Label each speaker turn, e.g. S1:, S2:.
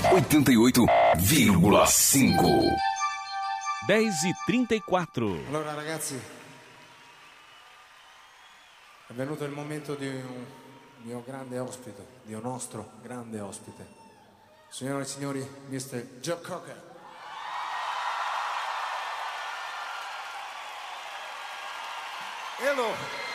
S1: 88,5.
S2: 10h34.
S3: Allora ragazzi, è venuto il momento di un mio grande ospite, di un nostro grande ospite. Signore e signori, Mr. Joe Cocker.
S4: Hello.